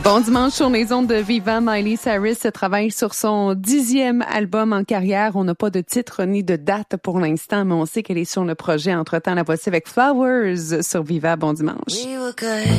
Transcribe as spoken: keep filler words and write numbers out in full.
Bon dimanche sur les ondes de Viva. Miley Cyrus travaille sur son dixième album en carrière. On n'a pas de titre ni de date pour l'instant, mais on sait qu'elle est sur le projet. Entre-temps, la voici avec Flowers sur Viva. Bon dimanche.